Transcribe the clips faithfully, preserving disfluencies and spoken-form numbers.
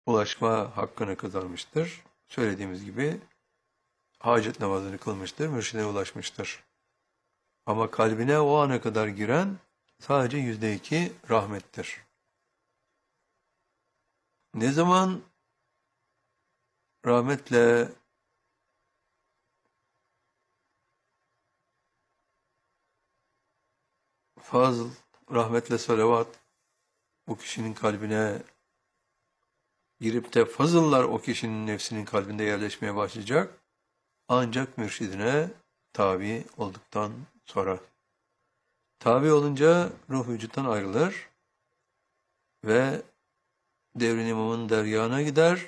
ulaşma hakkını kazanmıştır. Söylediğimiz gibi hacet namazını kılmıştır, mürşide ulaşmıştır. Ama kalbine o ana kadar giren sadece yüzde iki rahmettir. Ne zaman rahmetle fazl, rahmetle salavat bu kişinin kalbine girip de fazıllar o kişinin nefsinin kalbinde yerleşmeye başlayacak, ancak mürşidine tabi olduktan sonra. Tabi olunca ruh vücuttan ayrılır ve devrin imamın dergâhına gider.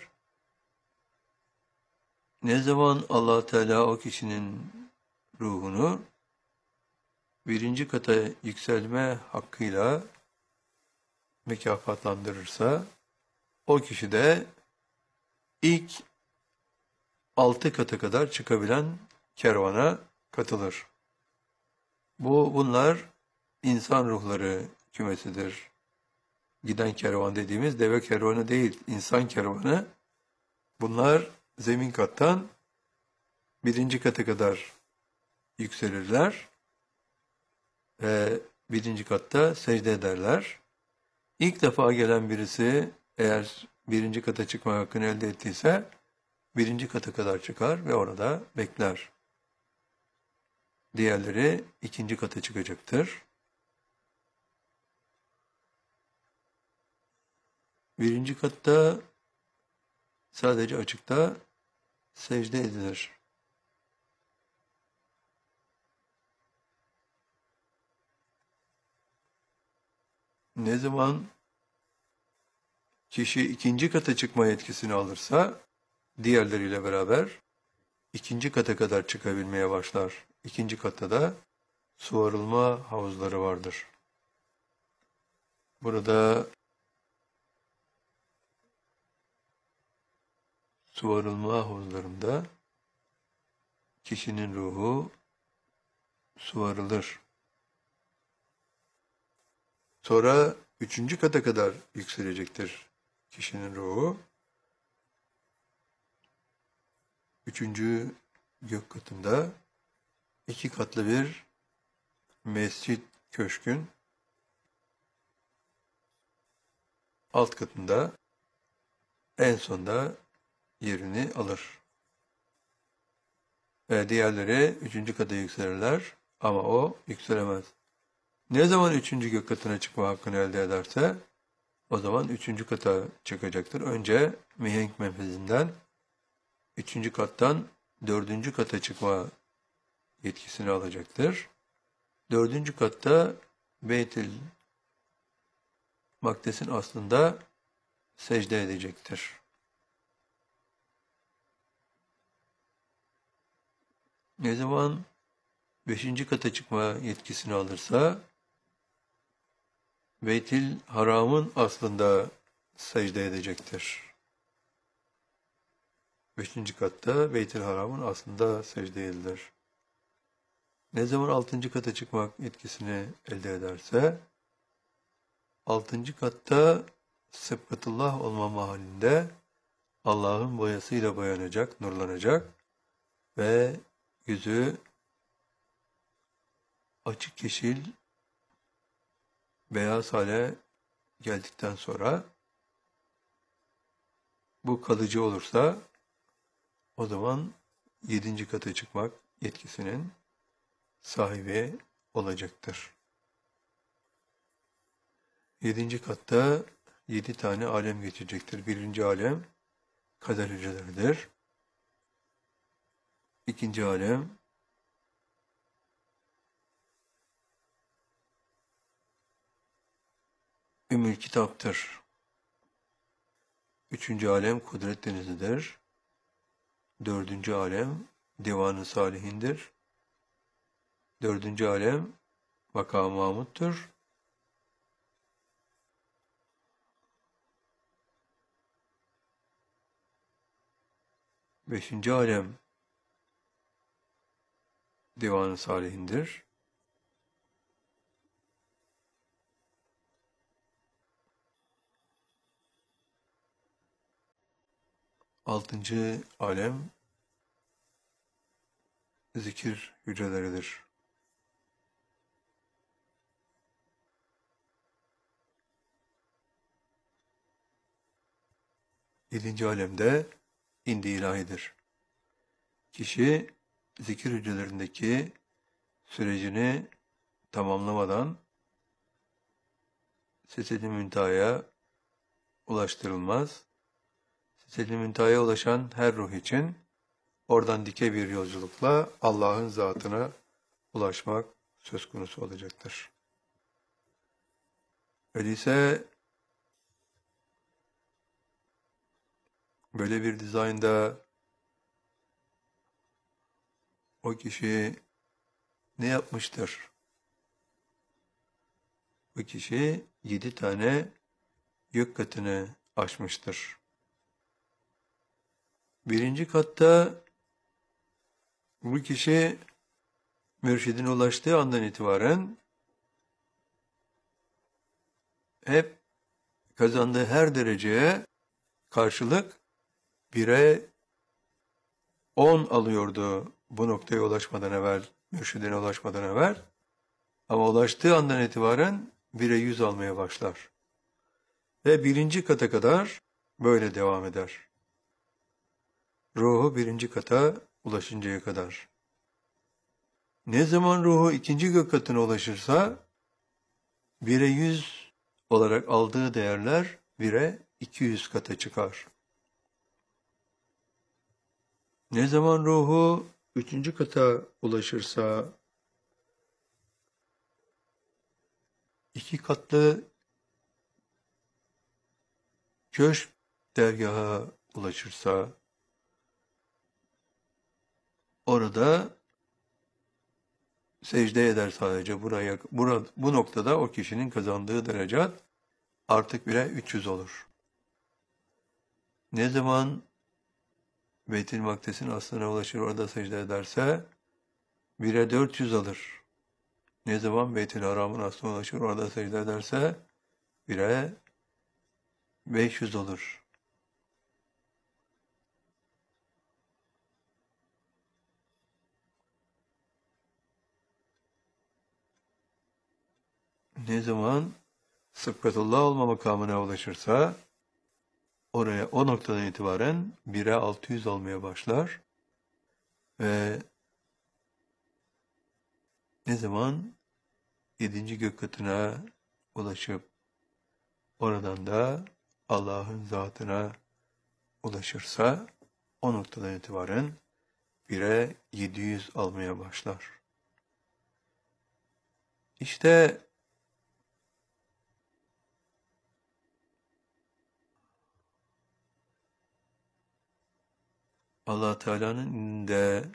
Ne zaman Allah Teala o kişinin ruhunu birinci kata yükselme hakkıyla mükafatlandırırsa, o kişi de ilk altı kata kadar çıkabilen kervana katılır. Bu bunlar insan ruhları kümesidir. Giden kervan dediğimiz deve kervanı değil, insan kervanı. Bunlar zemin kattan birinci kata kadar yükselirler ve birinci katta secde ederler. İlk defa gelen birisi eğer birinci kata çıkma hakkını elde ettiyse birinci kata kadar çıkar ve orada bekler. Diğerleri ikinci kata çıkacaktır. Birinci katta sadece açıkta secde edilir. Ne zaman kişi ikinci kata çıkma yetkisini alırsa, diğerleriyle beraber ikinci kata kadar çıkabilmeye başlar. İkinci katta da su arılma havuzları vardır. Burada su arılma havuzlarında kişinin ruhu su arılır. Sonra üçüncü kata kadar yükselecektir kişinin ruhu. Üçüncü gök katında iki katlı bir mescit köşkün alt katında en sonda yerini alır. Ve diğerleri üçüncü kata yükselirler ama o yükselemez. Ne zaman üçüncü gök katına çıkma hakkını elde ederse o zaman üçüncü kata çıkacaktır. Önce mihenk menfezinden üçüncü kattan dördüncü kata çıkma yetkisini alacaktır. Dördüncü katta Beyt-i Makdes'in aslında secde edecektir. Ne zaman beşinci kata çıkma yetkisini alırsa Beyt-i Haram'ın aslında secde edecektir. Beşinci katta Beyt-i Haram'ın aslında secde edilir. Ne zaman altıncı kata çıkmak yetkisini elde ederse, altıncı katta Sıbgatullah olma mahallinde Allah'ın boyasıyla boyanacak, nurlanacak ve yüzü açık yeşil, beyaz hale geldikten sonra bu kalıcı olursa o zaman yedinci kata çıkmak yetkisinin sahibi olacaktır. Yedinci katta yedi tane alem geçecektir. Birinci alem kader hücreleridir. İkinci alem Ümmül Kitap'tır. Üçüncü alem kudret denizidir. Dördüncü alem Divan-ı Salihindir. Dördüncü alem Vaka Mahmud'dur. Beşinci alem Divan-ı Salihindir. Altıncı alem zikir hücreleridir. Yedinci alemde indi ilahidir. Kişi zikir hücrelerindeki sürecini tamamlamadan Sidret-i Münteha'ya ulaştırılmaz. Sidret-i Münteha'ya ulaşan her ruh için oradan dike bir yolculukla Allah'ın zatına ulaşmak söz konusu olacaktır. Öyleyse böyle bir dizaynda o kişi ne yapmıştır? Bu kişi yedi tane gök katını aşmıştır. Birinci katta bu kişi mürşidine ulaştığı andan itibaren hep kazandığı her dereceye karşılık bire on alıyordu bu noktaya ulaşmadan evvel, mürşidine ulaşmadan evvel. Ama ulaştığı andan itibaren bire yüz almaya başlar. Ve birinci kata kadar böyle devam eder. Ruhu birinci kata ulaşıncaya kadar. Ne zaman ruhu ikinci gök katına ulaşırsa bire yüz olarak aldığı değerler bire iki yüz kata çıkar. Ne zaman ruhu üçüncü kata ulaşırsa iki katlı köşk dergaha ulaşırsa orada secde eder sadece. Buraya, bura, bu noktada o kişinin kazandığı derecat artık bire üç yüz olur. Ne zaman Beyt-i Makdes'in aslına ulaşır orada secde ederse bire dört yüz alır. Ne zaman Beyt-i Haram'ın aslına ulaşır orada secde ederse bire beş yüz olur. Ne zaman Sıkkatullah olma makamına ulaşırsa oraya o noktadan itibaren bire altı yüz almaya başlar ve ne zaman yedinci gök katına ulaşıp oradan da Allah'ın zatına ulaşırsa o noktadan itibaren bire yedi yüz almaya başlar. İşte Allah Teala'nın de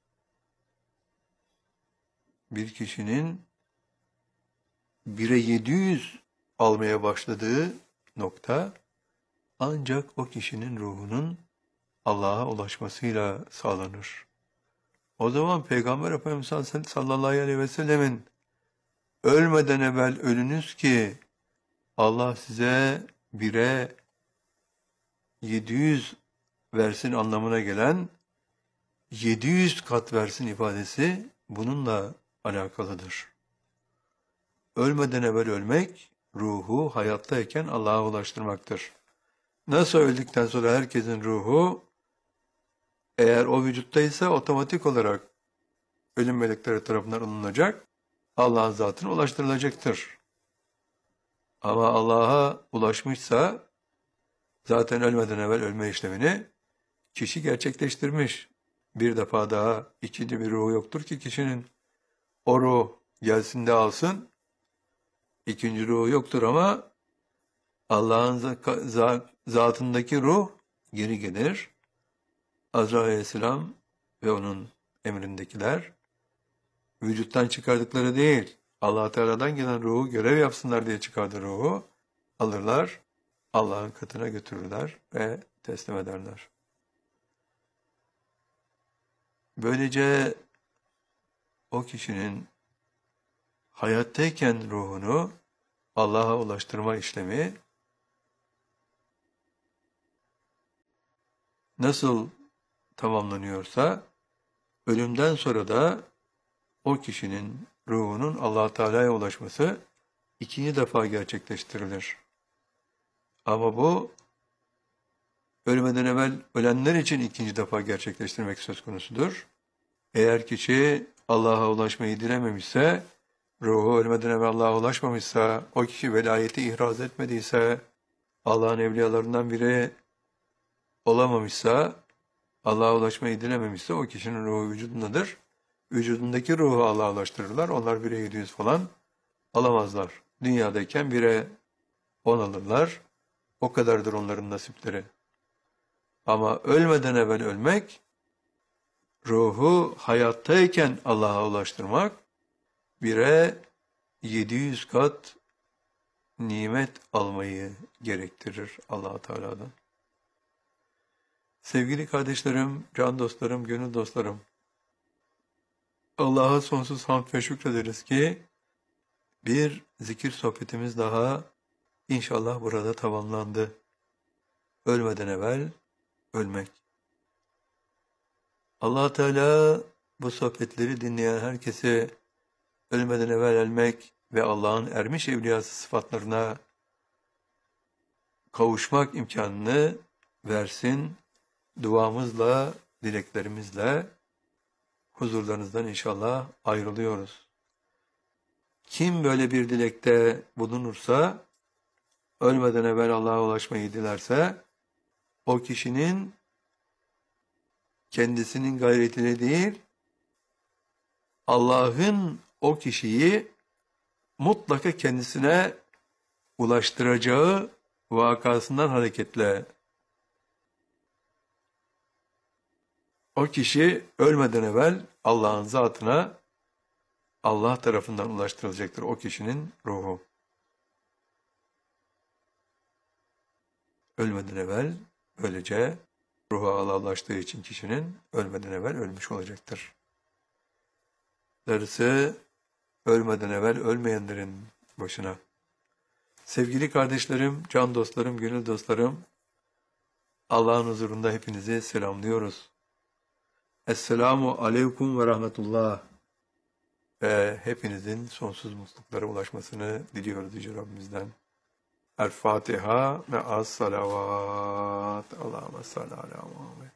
bir kişinin bire yedi yüz almaya başladığı nokta ancak o kişinin ruhunun Allah'a ulaşmasıyla sağlanır. O zaman Peygamber Efendimiz sallallahu aleyhi ve sellemin ölmeden evvel ölünüz ki Allah size bire yedi yüz versin anlamına gelen yedi yüz kat versin ifadesi bununla alakalıdır. Ölmeden evvel ölmek, ruhu hayattayken Allah'a ulaştırmaktır. Nasıl öldükten sonra herkesin ruhu, eğer o vücuttaysa otomatik olarak ölüm melekleri tarafından alınacak, Allah'ın zatına ulaştırılacaktır. Ama Allah'a ulaşmışsa, zaten ölmeden evvel ölme işlemini kişi gerçekleştirmiş. Bir defa daha ikinci bir ruhu yoktur ki kişinin o ruh gelsin de alsın. İkinci ruhu yoktur ama Allah'ın zatındaki ruh geri gelir. Azrail aleyhisselam ve onun emrindekiler vücuttan çıkardıkları değil, Allah Teala'dan gelen ruhu görev yapsınlar diye çıkardı ruhu, alırlar, Allah'ın katına götürürler ve teslim ederler. Böylece o kişinin hayattayken ruhunu Allah'a ulaştırma işlemi nasıl tamamlanıyorsa, ölümden sonra da o kişinin ruhunun Allah Teala'ya ulaşması ikinci defa gerçekleştirilir. Ama bu ölmeden evvel ölenler için ikinci defa gerçekleştirmek söz konusudur. Eğer kişi Allah'a ulaşmayı dilememişse, ruhu ölmeden evvel Allah'a ulaşmamışsa, o kişi velayeti ihraz etmediyse, Allah'ın evliyalarından biri olamamışsa, Allah'a ulaşmayı dilememişse o kişinin ruhu vücudundadır. Vücudundaki ruhu Allah'a ulaştırırlar. Onlar bire yedi yüz falan alamazlar. Dünyadayken bire on alırlar. O kadardır onların nasipleri. Ama ölmeden evvel ölmek, ruhu hayattayken Allah'a ulaştırmak, bire yedi yüz kat nimet almayı gerektirir Allah Teala'dan. Sevgili kardeşlerim, can dostlarım, gönül dostlarım, Allah'a sonsuz hamd ve şükrederiz ki bir zikir sohbetimiz daha inşallah burada tamamlandı. Ölmeden evvel ölmek. Allah Teala bu sohbetleri dinleyen herkese ölmeden evvel ölmek ve Allah'ın ermiş evliyası sıfatlarına kavuşmak imkanını versin. Duamızla, dileklerimizle huzurlarınızdan inşallah ayrılıyoruz. Kim böyle bir dilekte bulunursa, ölmeden evvel Allah'a ulaşmayı dilerse, o kişinin kendisinin gayretine değil, Allah'ın o kişiyi mutlaka kendisine ulaştıracağı vakasından hareketle o kişi ölmeden evvel Allah'ın zatına Allah tarafından ulaştırılacaktır o kişinin ruhu. Ölmeden evvel böylece ruhu Allah'a ulaştığı için kişinin ölmeden evvel ölmüş olacaktır. Darısı ölmeden evvel ölmeyenlerin başına. Sevgili kardeşlerim, can dostlarım, gönül dostlarım, Allah'ın huzurunda hepinizi selamlıyoruz. Esselamu aleyküm ve rahmetullah. Ve hepinizin sonsuz mutluluklara ulaşmasını diliyoruz Yüce Rabbimizden. El Fatiha ve as salavat. Allahümme salli ala Muhammed.